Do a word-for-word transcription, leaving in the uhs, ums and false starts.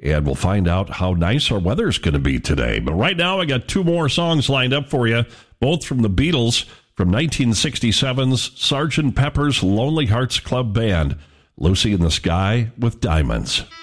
and we'll find out how nice our weather is going to be today. But right now, I got two more songs lined up for you, both from the Beatles, from nineteen sixty-seven's Sergeant Pepper's Lonely Hearts Club Band, Lucy in the Sky with Diamonds.